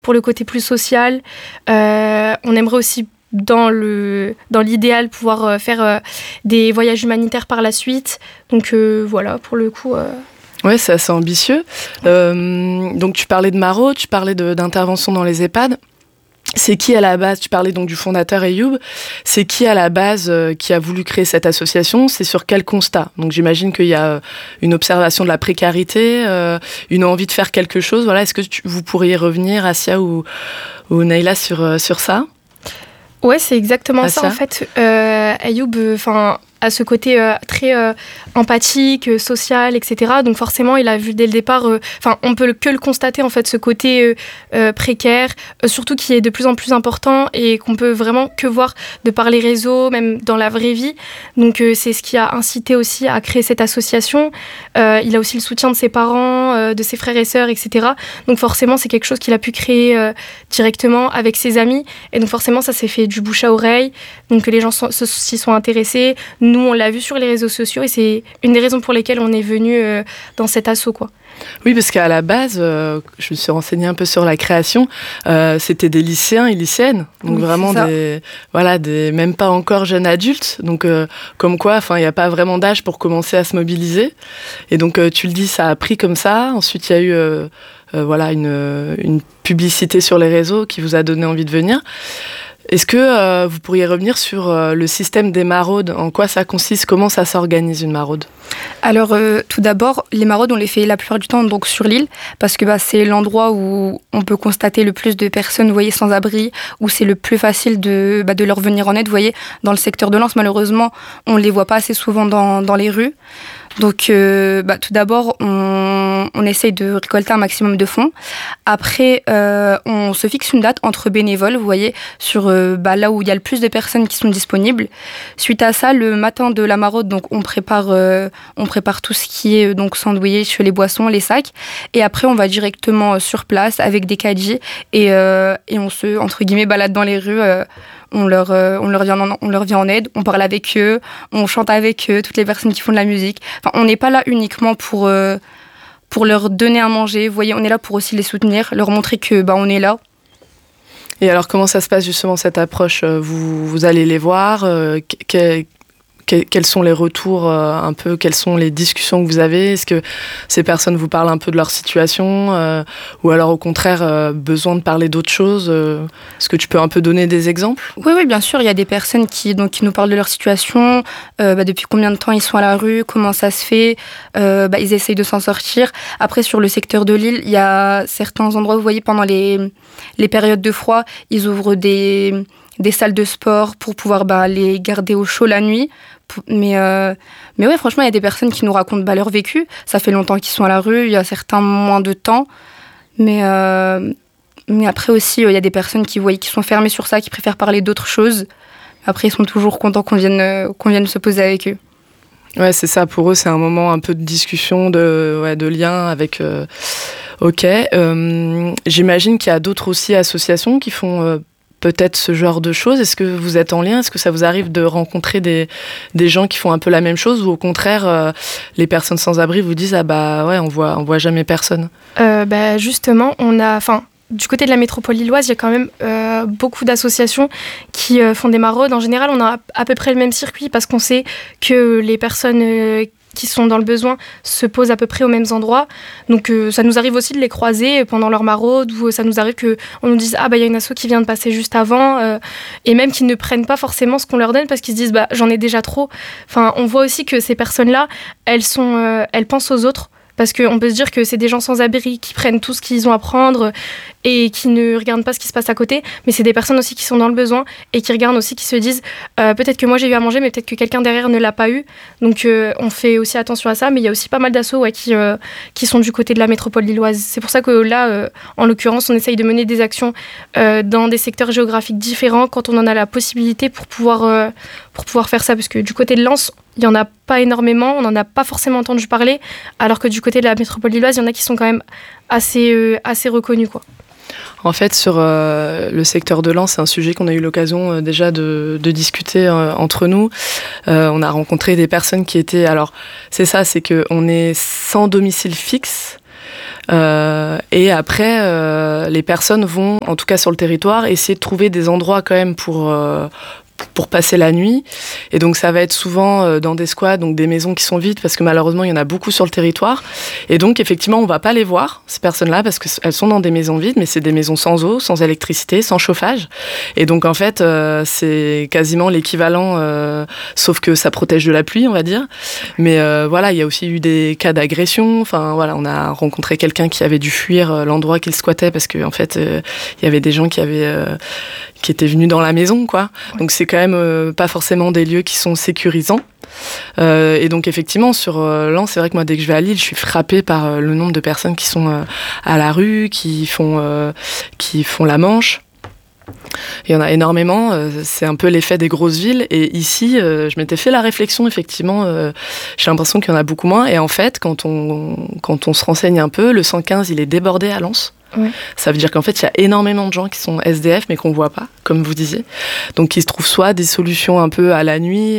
pour le côté plus social. On aimerait aussi dans l'idéal pouvoir faire des voyages humanitaires par la suite. Donc voilà, pour le coup... Ouais, c'est assez ambitieux. Donc tu parlais de maraude, tu parlais d'intervention dans les EHPAD. C'est qui à la base, tu parlais donc du fondateur Ayoub, c'est qui à la base qui a voulu créer cette association? C'est sur quel constat? Donc j'imagine qu'il y a une observation de la précarité, une envie de faire quelque chose. Voilà, est-ce que vous pourriez revenir, Assia ou Naïla, sur ça? Ouais, c'est exactement ça en fait. Ayoub, à ce côté très empathique, social, etc. Donc forcément, il a vu dès le départ, on peut que le constater en fait, ce côté précaire, surtout qui est de plus en plus important et qu'on peut vraiment que voir de par les réseaux, même dans la vraie vie. Donc c'est ce qui a incité aussi à créer cette association. Il a aussi le soutien de ses parents, de ses frères et sœurs, etc. Donc forcément, c'est quelque chose qu'il a pu créer directement avec ses amis. Et donc forcément, ça s'est fait du bouche à oreille. Donc les gens s'y sont intéressés. Nous, on l'a vu sur les réseaux sociaux et c'est une des raisons pour lesquelles on est venu dans cet asso, quoi. Oui, parce qu'à la base, je me suis renseignée un peu sur la création, c'était des lycéens et lycéennes, donc oui, vraiment des même pas encore jeunes adultes, donc comme quoi, il n'y a pas vraiment d'âge pour commencer à se mobiliser. Et donc tu le dis, ça a pris comme ça. Ensuite, il y a eu une publicité sur les réseaux qui vous a donné envie de venir. Est-ce que vous pourriez revenir sur le système des maraudes? En quoi ça consiste? Comment ça s'organise une maraude? Alors tout d'abord, les maraudes on les fait la plupart du temps donc sur l'île parce que c'est l'endroit où on peut constater le plus de personnes, vous voyez, sans abri, où c'est le plus facile de leur venir en aide. Vous voyez, dans le secteur de Lens, malheureusement, on les voit pas assez souvent dans les rues. Donc tout d'abord, on essaye de récolter un maximum de fonds. Après, on se fixe une date entre bénévoles, vous voyez, sur là où il y a le plus de personnes qui sont disponibles. Suite à ça, le matin de la maraude, donc on prépare tout ce qui est donc sandwich, les boissons, les sacs. Et après, on va directement sur place avec des caddies et on se, entre guillemets, balade dans les rues. On leur vient en aide, on parle avec eux, on chante avec eux, toutes les personnes qui font de la musique. On n'est pas là uniquement pour leur donner à manger. Vous voyez, on est là pour aussi les soutenir, leur montrer que on est là. Et alors, comment ça se passe justement cette approche? Vous allez les voir, quels sont les retours un peu, quelles sont les discussions que vous avez? Est-ce que ces personnes vous parlent un peu de leur situation ou alors au contraire besoin de parler d'autre chose? Est-ce que tu peux un peu donner des exemples? Oui, bien sûr. Il y a des personnes qui nous parlent de leur situation, depuis combien de temps ils sont à la rue, comment ça se fait, ils essayent de s'en sortir. Après, sur le secteur de l'île, il y a certains endroits, vous voyez, pendant les périodes de froid, ils ouvrent des salles de sport pour pouvoir les garder au chaud la nuit. Mais ouais, franchement, il y a des personnes qui nous racontent leur vécu. Ça fait longtemps qu'ils sont à la rue, il y a certains moins de temps. Mais après aussi, il y a des personnes qui sont fermées sur ça, qui préfèrent parler d'autres choses. Après, ils sont toujours contents qu'on vienne se poser avec eux. Ouais, c'est ça. Pour eux, c'est un moment un peu de discussion, de lien avec... Ok. J'imagine qu'il y a d'autres aussi associations qui font... peut-être ce genre de choses. Est-ce que vous êtes en lien? Est-ce que ça vous arrive de rencontrer des gens qui font un peu la même chose ou au contraire, les personnes sans abri vous disent on voit jamais personne? Justement, du côté de la métropole lilloise, il y a quand même beaucoup d'associations qui font des maraudes. En général, on a à peu près le même circuit parce qu'on sait que les personnes qui sont dans le besoin se posent à peu près aux mêmes endroits. Donc ça nous arrive aussi de les croiser pendant leur maraude ou ça nous arrive qu'on nous dise « il y a une asso qui vient de passer juste avant et même qu'ils ne prennent pas forcément ce qu'on leur donne parce qu'ils se disent « j'en ai déjà trop ». On voit aussi que ces personnes-là, elles pensent aux autres. Parce qu'on peut se dire que c'est des gens sans abri qui prennent tout ce qu'ils ont à prendre et qui ne regardent pas ce qui se passe à côté. Mais c'est des personnes aussi qui sont dans le besoin et qui regardent aussi, qui se disent peut-être que moi j'ai eu à manger, mais peut-être que quelqu'un derrière ne l'a pas eu. Donc on fait aussi attention à ça. Mais il y a aussi pas mal d'assos qui sont du côté de la métropole lilloise. C'est pour ça que là, en l'occurrence, on essaye de mener des actions dans des secteurs géographiques différents quand on en a la possibilité pour pouvoir faire ça. Parce que du côté de Lens, il n'y en a pas énormément, on n'en a pas forcément entendu parler, alors que du côté de la métropole lilloise, il y en a qui sont quand même assez reconnus, quoi. En fait, sur le secteur de Lens, c'est un sujet qu'on a eu l'occasion déjà de discuter entre nous. On a rencontré des personnes qui étaient... Alors, c'est ça, c'est qu'on est sans domicile fixe. Et après, les personnes vont, en tout cas sur le territoire, essayer de trouver des endroits quand même pour passer la nuit. Et donc ça va être souvent dans des squats, donc des maisons qui sont vides, parce que malheureusement il y en a beaucoup sur le territoire. Et donc effectivement on va pas les voir, ces personnes-là, parce qu'elles sont dans des maisons vides, mais c'est des maisons sans eau, sans électricité, sans chauffage. Et donc en fait c'est quasiment l'équivalent, sauf que ça protège de la pluie, on va dire. Mais voilà, il y a aussi eu des cas d'agression. Enfin voilà, on a rencontré quelqu'un qui avait dû fuir l'endroit qu'il squattait, parce que en fait il y avait des gens qui étaient venus dans la maison, quoi. Donc c'est quand même pas forcément des lieux qui sont sécurisants. Et donc effectivement sur Lens, c'est vrai que moi dès que je vais à Lille, je suis frappée par le nombre de personnes qui sont à la rue, qui font la manche. Il y en a énormément, c'est un peu l'effet des grosses villes. Et ici, je m'étais fait la réflexion, effectivement, j'ai l'impression qu'il y en a beaucoup moins. Et en fait, quand on se renseigne un peu, le 115, il est débordé à Lens. Ouais. Ça veut dire qu'en fait, il y a énormément de gens qui sont SDF, mais qu'on ne voit pas, comme vous disiez. Donc, ils se trouvent soit des solutions un peu à la nuit,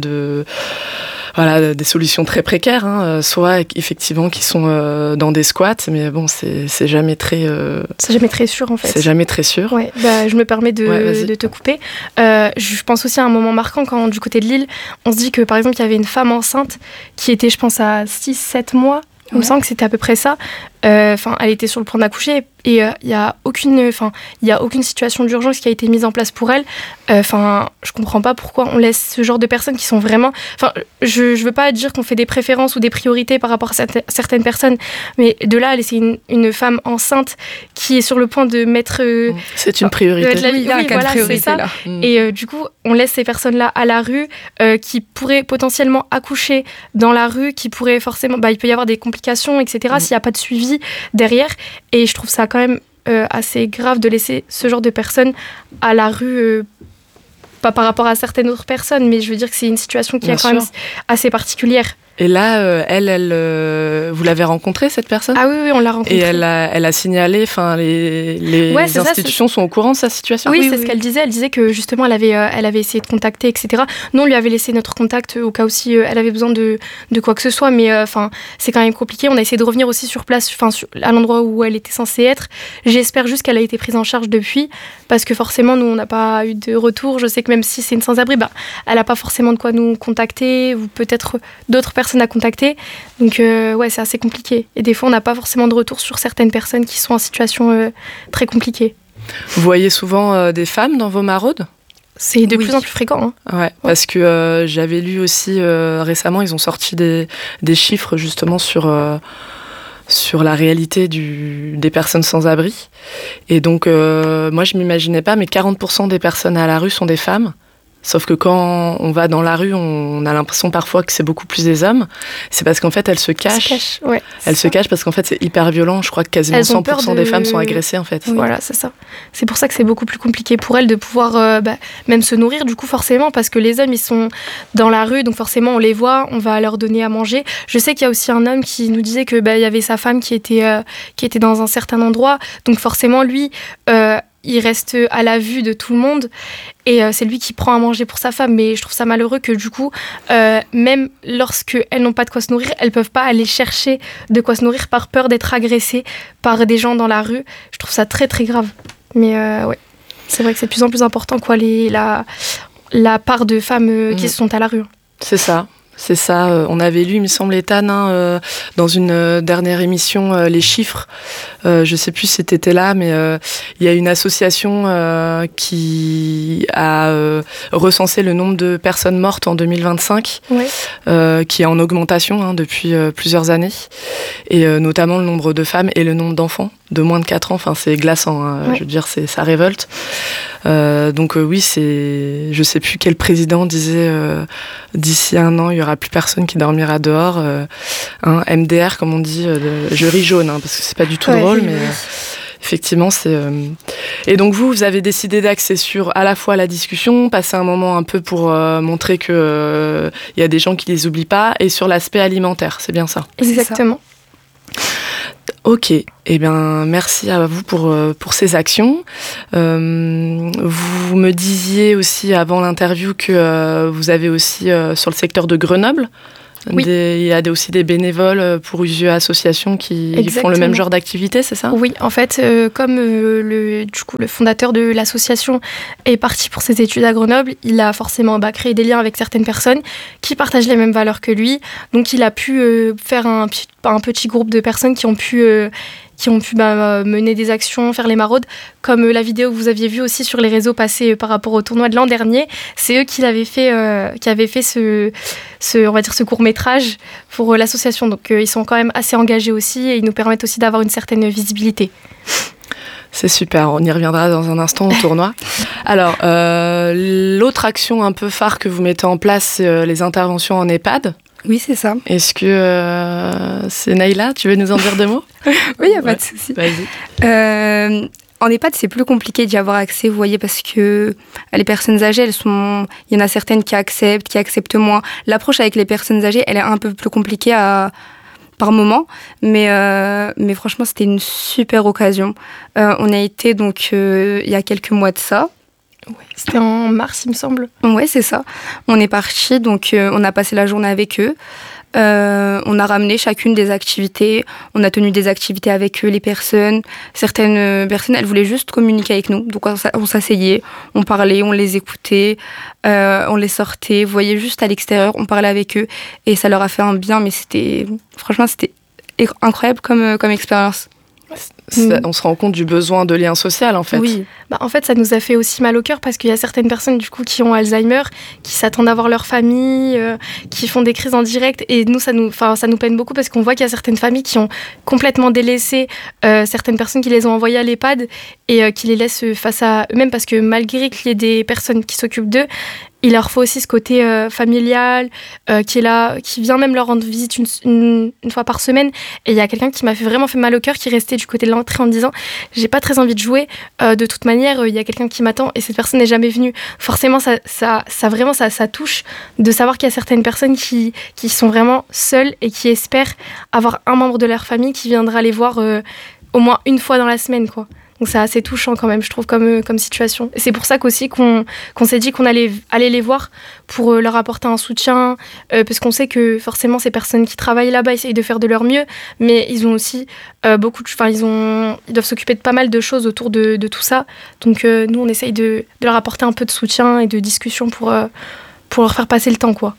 des solutions très précaires, hein, soit effectivement qui sont dans des squats, mais bon, c'est jamais très... C'est jamais très sûr, en fait. C'est jamais très sûr. Ouais, je me permets de te couper. Je pense aussi à un moment marquant quand, du côté de Lille, on se dit que, par exemple, il y avait une femme enceinte qui était, je pense, à 6-7 mois. Il me semble que c'était à peu près ça. Elle était sur le point d'accoucher et il y a aucune situation d'urgence qui a été mise en place pour elle. Je comprends pas pourquoi on laisse ce genre de personnes qui sont vraiment... je veux pas dire qu'on fait des préférences ou des priorités par rapport à certaines personnes, mais de là à laisser une femme enceinte qui est sur le point de mettre... c'est une priorité. Oui, voilà, c'est ça. Là. Et du coup, on laisse ces personnes-là à la rue qui pourraient potentiellement accoucher dans la rue, qui pourraient forcément... il peut y avoir des complications, etc. S'il n'y a pas de suivi derrière, et je trouve ça quand même assez grave de laisser ce genre de personnes à la rue, pas par rapport à certaines autres personnes, mais je veux dire que c'est une situation qui est quand même assez particulière. Et là, vous l'avez rencontrée, cette personne ? Ah oui, on l'a rencontrée. Et elle a signalé, les institutions sont au courant de sa situation ? Oui, c'est ce qu'elle disait. Elle disait que justement, elle avait essayé de contacter, etc. Nous, on lui avait laissé notre contact au cas où si elle avait besoin de quoi que ce soit, mais c'est quand même compliqué. On a essayé de revenir aussi sur place, à l'endroit où elle était censée être. J'espère juste qu'elle a été prise en charge depuis, parce que forcément, nous, on n'a pas eu de retour. Je sais que même si c'est une sans-abri, elle n'a pas forcément de quoi nous contacter, ou peut-être d'autres personnes à contacter. Donc c'est assez compliqué. Et des fois, on n'a pas forcément de retour sur certaines personnes qui sont en situation très compliquée. Vous voyez souvent des femmes dans vos maraudes ? C'est de plus en plus fréquent. Hein. Ouais, parce que j'avais lu aussi récemment, ils ont sorti des chiffres justement sur la réalité des personnes sans abri. Et donc, moi, je ne m'imaginais pas, mais 40% des personnes à la rue sont des femmes. Sauf que quand on va dans la rue, on a l'impression parfois que c'est beaucoup plus des hommes. C'est parce qu'en fait, elles se cachent. Elles se cachent parce qu'en fait, c'est hyper violent. Je crois que quasiment 100% des femmes sont agressées, en fait. Oui. Voilà, c'est ça. C'est pour ça que c'est beaucoup plus compliqué pour elles de pouvoir même se nourrir, du coup, forcément, parce que les hommes, ils sont dans la rue, donc forcément, on les voit, on va leur donner à manger. Je sais qu'il y a aussi un homme qui nous disait que il y avait sa femme qui était dans un certain endroit, donc forcément, lui... il reste à la vue de tout le monde et c'est lui qui prend à manger pour sa femme. Mais je trouve ça malheureux que du coup, même lorsqu'elles n'ont pas de quoi se nourrir, elles ne peuvent pas aller chercher de quoi se nourrir par peur d'être agressées par des gens dans la rue. Je trouve ça très très grave. Mais c'est vrai que c'est de plus en plus important la part de femmes qui sont à la rue. C'est ça. C'est ça, on avait lu, il me semble, Ethan, dans une dernière émission, les chiffres. Je ne sais plus si c'était là, mais il y a une association qui a recensé le nombre de personnes mortes en 2025, qui est en augmentation depuis plusieurs années, et notamment le nombre de femmes et le nombre d'enfants de moins de 4 ans. Enfin, c'est glaçant, je veux dire, ça révolte. Donc oui, je ne sais plus quel président disait d'ici 1 an, il n'y aura plus personne qui dormira dehors. MDR, comme on dit, je ris jaune, parce que c'est pas du tout drôle, mais effectivement, c'est... Et donc vous avez décidé d'axer sur à la fois la discussion, passer un moment un peu pour montrer qu'il y a des gens qui les oublient pas, et sur l'aspect alimentaire, c'est bien ça ? Exactement. Ok, eh bien merci à vous pour ces actions. Vous me disiez aussi avant l'interview que vous avez aussi sur le secteur de Grenoble Oui. Il y a aussi des bénévoles pour Usio Association qui font le même genre d'activité, c'est ça ? Oui, en fait, comme le fondateur de l'association est parti pour ses études à Grenoble, il a forcément créé des liens avec certaines personnes qui partagent les mêmes valeurs que lui. Donc il a pu faire un petit groupe de personnes qui ont pu mener des actions, faire les maraudes, comme la vidéo que vous aviez vue aussi sur les réseaux passés par rapport au tournoi de l'an dernier. C'est eux qui avaient fait ce court-métrage pour l'association. Donc ils sont quand même assez engagés aussi et ils nous permettent aussi d'avoir une certaine visibilité. C'est super, on y reviendra dans un instant au tournoi. Alors, l'autre action un peu phare que vous mettez en place, c'est les interventions en EHPAD. Oui, c'est ça. Est-ce que c'est Naïla, tu veux nous en dire 2 mots ? Oui, il n'y a pas de souci. Vas-y. En EHPAD, c'est plus compliqué d'y avoir accès, vous voyez, parce que les personnes âgées, il y en a certaines qui acceptent moins. L'approche avec les personnes âgées, elle est un peu plus compliquée par moment, mais franchement, c'était une super occasion. On a été donc il y a quelques mois de ça. Ouais, c'était en mars, il me semble. Ouais, c'est ça. On est partis, donc on a passé la journée avec eux. On a ramené chacune des activités. On a tenu des activités avec eux, les personnes. Certaines personnes, elles voulaient juste communiquer avec nous. Donc on s'asseyait, on parlait, on les écoutait, on les sortait. Vous voyez, juste à l'extérieur, on parlait avec eux. Et ça leur a fait un bien, mais franchement, c'était incroyable comme expérience. On se rend compte du besoin de lien social, en fait. Oui. En fait, ça nous a fait aussi mal au cœur parce qu'il y a certaines personnes du coup qui ont Alzheimer, qui s'attendent à voir leur famille, qui font des crises en direct. Et nous, ça nous peine beaucoup parce qu'on voit qu'il y a certaines familles qui ont complètement délaissé certaines personnes qui les ont envoyées à l'EHPAD et qui les laissent face à eux-mêmes parce que malgré qu'il y ait des personnes qui s'occupent d'eux, il leur faut aussi ce côté familial qui est là, qui vient même leur rendre visite une fois par semaine. Et il y a quelqu'un qui m'a vraiment fait mal au cœur, qui restait du côté de l'entrée en me disant « J'ai pas très envie de jouer, de toute manière, il y a quelqu'un qui m'attend et cette personne n'est jamais venue. » Forcément, ça touche de savoir qu'il y a certaines personnes qui sont vraiment seules et qui espèrent avoir un membre de leur famille qui viendra les voir au moins une fois dans la semaine, quoi. Donc c'est assez touchant quand même, je trouve, comme situation. Et c'est pour ça qu'aussi qu'on s'est dit qu'on allait aller les voir pour leur apporter un soutien, parce qu'on sait que forcément ces personnes qui travaillent là-bas essayent de faire de leur mieux, mais ils ont aussi ils doivent s'occuper de pas mal de choses autour de tout ça. Donc nous, on essaye de leur apporter un peu de soutien et de discussion pour leur faire passer le temps, quoi.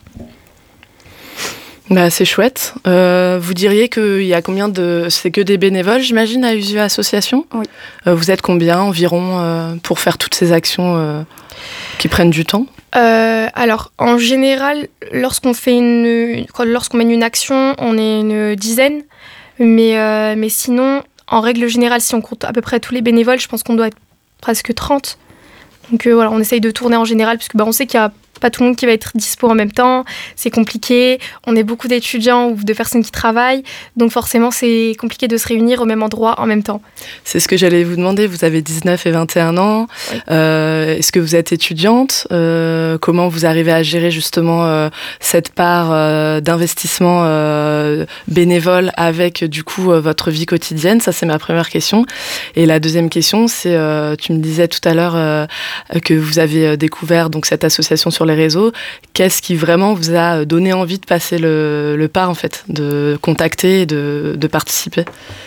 C'est chouette. Vous diriez qu'il y a c'est que des bénévoles, j'imagine, à Usio Association ? Oui. Vous êtes combien environ pour faire toutes ces actions qui prennent du temps ? Alors, en général, lorsqu'on mène une action, on est une dizaine. Mais sinon, en règle générale, si on compte à peu près tous les bénévoles, je pense qu'on doit être presque 30. Donc voilà, on essaye de tourner en général, parce que on sait qu'il y a pas tout le monde qui va être dispo en même temps, c'est compliqué, on est beaucoup d'étudiants ou de personnes qui travaillent, donc forcément c'est compliqué de se réunir au même endroit en même temps. C'est ce que j'allais vous demander, vous avez 19 et 21 ans, oui. Est-ce que vous êtes étudiante ? Comment vous arrivez à gérer justement cette part d'investissement bénévole avec du coup votre vie quotidienne ? Ça c'est ma première question. Et la deuxième question, c'est, tu me disais tout à l'heure que vous avez découvert donc cette association sur les réseaux. Qu'est-ce qui vraiment vous a donné envie de passer le pas, en fait, de contacter et de participer ?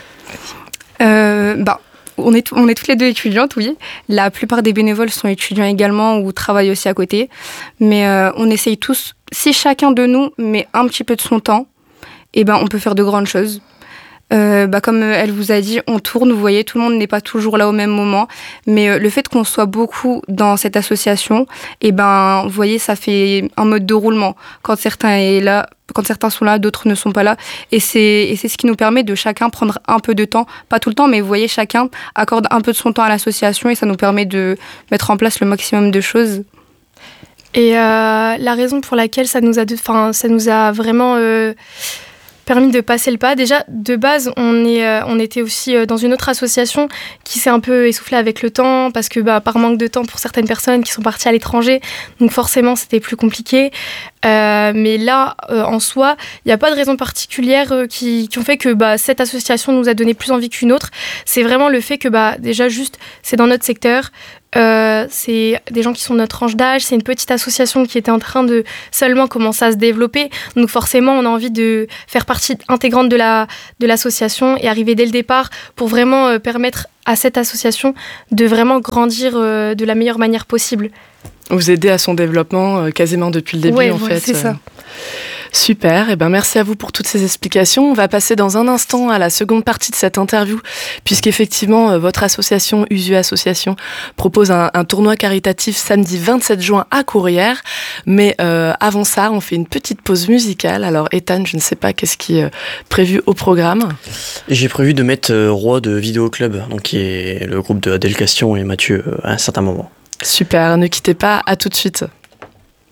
On est toutes les deux étudiantes, oui. La plupart des bénévoles sont étudiants également ou travaillent aussi à côté. Mais on essaye tous, si chacun de nous met un petit peu de son temps, on peut faire de grandes choses. Comme elle vous a dit, on tourne, vous voyez, tout le monde n'est pas toujours là au même moment, mais le fait qu'on soit beaucoup dans cette association, vous voyez, ça fait un mode de roulement. Quand certains sont là, d'autres ne sont pas là, et c'est ce qui nous permet de chacun prendre un peu de temps, pas tout le temps, mais vous voyez, chacun accorde un peu de son temps à l'association, et ça nous permet de mettre en place le maximum de choses. Et la raison pour laquelle ça nous a vraiment permis de passer le pas. Déjà, de base, on était aussi dans une autre association qui s'est un peu essoufflée avec le temps parce que par manque de temps pour certaines personnes qui sont parties à l'étranger. Donc forcément, c'était plus compliqué. Mais là, en soi, il n'y a pas de raison particulière qui ont fait que cette association nous a donné plus envie qu'une autre. C'est vraiment le fait que déjà juste, c'est dans notre secteur. C'est des gens qui sont de notre tranche d'âge, c'est une petite association qui était en train de seulement commencer à se développer, donc forcément on a envie de faire partie intégrante de l'association et arriver dès le départ pour vraiment permettre à cette association de vraiment grandir de la meilleure manière possible. Vous aidez à son développement quasiment depuis le début en fait. C'est ça. Super, et merci à vous pour toutes ces explications. On va passer dans un instant à la seconde partie de cette interview, puisqu'effectivement, votre association, USU Association, propose un tournoi caritatif samedi 27 juin à Courrières. Mais avant ça, on fait une petite pause musicale. Alors Ethan, je ne sais pas, qu'est-ce qui est prévu au programme ? J'ai prévu de mettre Roi de Vidéo Club, donc qui est le groupe de Adèle Castion et Mathieu à un certain moment. Super, ne quittez pas, à tout de suite.